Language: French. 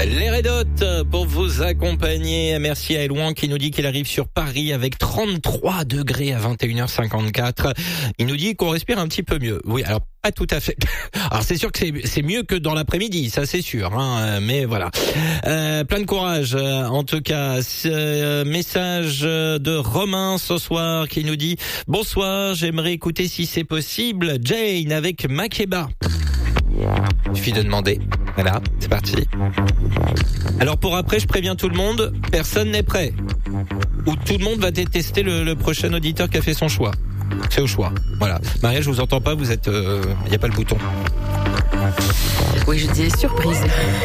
Les Red Hot pour vous accompagner. Merci à Elouan qui nous dit qu'il arrive sur Paris avec 33 degrés à 21h54. Il nous dit qu'on respire un petit peu mieux. Oui, alors pas tout à fait. Alors c'est sûr que c'est mieux que dans l'après-midi, ça c'est sûr. Mais voilà. Plein de courage. En tout cas, message de Romain ce soir qui nous dit « Bonsoir, j'aimerais écouter si c'est possible Jane avec Makeba ». Il suffit de demander. Voilà, c'est parti. Alors pour après, je préviens tout le monde, personne n'est prêt. Ou tout le monde va détester le prochain auditeur qui a fait son choix. C'est au choix. Voilà. Maria, je vous entends pas, vous êtes... y a pas le bouton. Oui, je disais surprise.